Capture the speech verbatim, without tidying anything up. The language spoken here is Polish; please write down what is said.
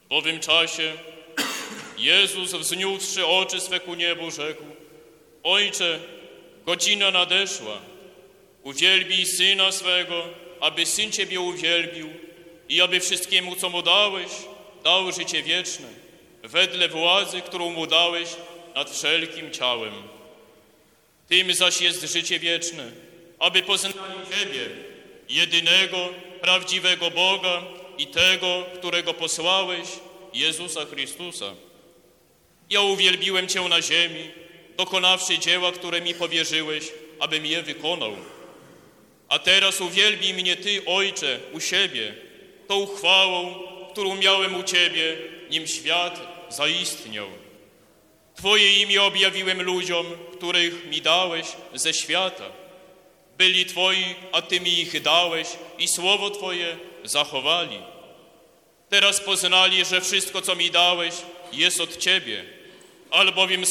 W owym czasie Jezus, wzniósłszy oczy swe ku niebu, rzekł: Ojcze, godzina nadeszła. Uwielbij Syna swego, aby Syn Ciebie uwielbił i aby wszystkiemu, co Mu dałeś, dał życie wieczne, wedle władzy, którą Mu dałeś nad wszelkim ciałem. Tym zaś jest życie wieczne, aby poznali Ciebie, jedynego, prawdziwego Boga i tego, którego posłałeś, Jezusa Chrystusa. Ja uwielbiłem Cię na ziemi, dokonawszy dzieła, które mi powierzyłeś, abym je wykonał. A teraz uwielbij mnie Ty, Ojcze, u siebie, tą chwałą, którą miałem u Ciebie, nim świat zaistniał. Twoje imię objawiłem ludziom, których mi dałeś ze świata. Byli Twoi, a Ty mi ich dałeś i słowo Twoje zachowali. Teraz poznali, że wszystko, co mi dałeś, jest od Ciebie, albowiem